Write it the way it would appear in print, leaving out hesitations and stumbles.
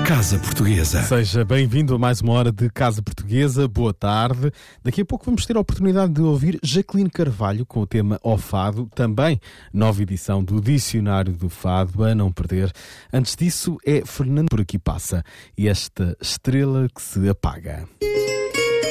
Casa Portuguesa. Seja bem-vindo a mais uma hora de Casa Portuguesa. Boa tarde. Daqui a pouco vamos ter a oportunidade de ouvir Jacqueline Carvalho com o tema O Fado, também nova edição do Dicionário do Fado, a não perder. Antes disso é Fernando Por Aqui Passa e esta estrela que se apaga.